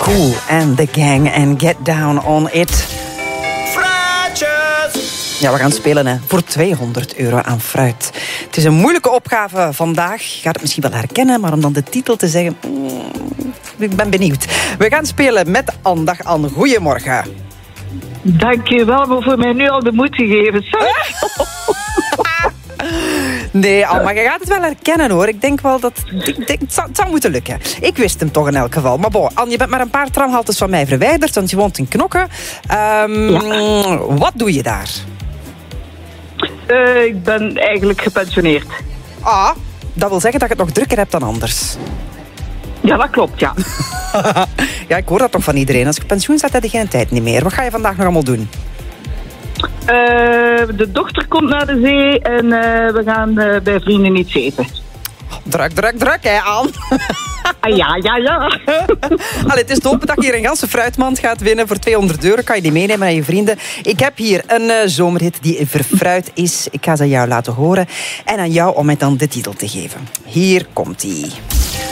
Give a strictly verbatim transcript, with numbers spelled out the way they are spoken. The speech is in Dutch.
Kool and the Gang en Get Down on It. Fruitjes! Ja, we gaan spelen hè, voor tweehonderd euro aan fruit. Het is een moeilijke opgave vandaag. Je gaat het misschien wel herkennen, maar om dan de titel te zeggen... Mm, ik ben benieuwd. We gaan spelen met Anne. Dag Anne, goedemorgen. Dank je wel voor mij nu al de moed gegeven. Sorry. Nee, Anne, maar je gaat het wel herkennen hoor. Ik denk wel dat... Ik denk, het, zou, het zou moeten lukken. Ik wist hem toch in elk geval. Maar bon, Anne, je bent maar een paar tramhaltes van mij verwijderd, want je woont in Knokke. Um, ja. Wat doe je daar? Uh, ik ben eigenlijk gepensioneerd. Ah, dat wil zeggen dat je het nog drukker hebt dan anders. Ja, dat klopt, ja. Ja, ik hoor dat toch van iedereen. Als je op pensioen staat, heb je geen tijd niet meer. Wat ga je vandaag nog allemaal doen? Uh, de dochter komt naar de zee en uh, we gaan uh, bij vrienden iets eten. Druk, druk, druk, hè, Anne. Ah, ja, ja, ja. Allee, het is te hopen dat je hier een ganse fruitmand gaat winnen. Voor tweehonderd euro kan je die meenemen naar je vrienden. Ik heb hier een uh, zomerhit die verfruit is. Ik ga ze aan jou laten horen. En aan jou om mij dan de titel te geven. Hier komt-ie.